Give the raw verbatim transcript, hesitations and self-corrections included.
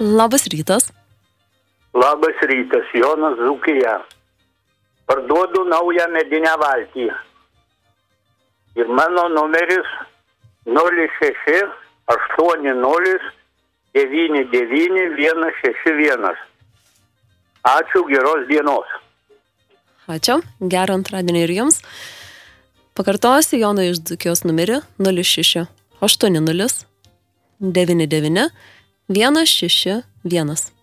Labas rytas. Labas rytas, Jonas Dzūkija. Parduodu naują medinę valtį. Ir mano numeris nulis šeši aštuoni nulis devyni devyni vienas šeši vienas. Ačiū, geros dienos. Ačiū, gerą antradienį ir jums. Pakartosiu Jono iš Dzūkijos numerį nulis šeši aštuoni nulis devyni devyni vienas šeši vienas.